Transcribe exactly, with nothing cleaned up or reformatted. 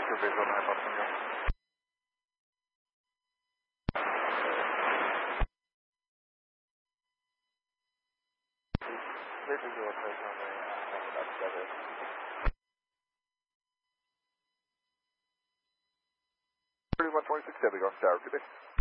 your visual map up from here. This is your place on the uh, that's together. thirty-one twenty-six, Heavy, go Tower, Q B.